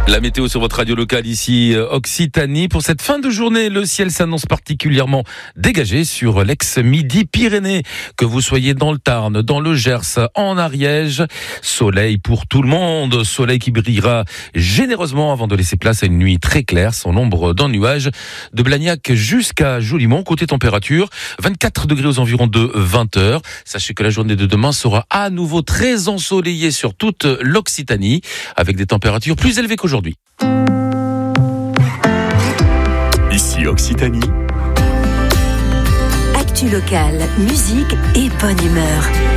La météo sur votre radio locale ici, Occitanie. Pour cette fin de journée, le ciel s'annonce particulièrement dégagé sur l'ex-Midi-Pyrénées. Que vous soyez dans le Tarn, dans le Gers, en Ariège, soleil pour tout le monde. Soleil qui brillera généreusement avant de laisser place à une nuit très claire, sans l'ombre d'un nuage. De Blagnac jusqu'à Jolimont, côté température, 24 degrés aux environs de 20h. Sachez que la journée de demain sera à nouveau très ensoleillée sur toute l'Occitanie, avec des températures plus élevées qu'aujourd'hui. Ici Occitanie. Actu locale, musique et bonne humeur.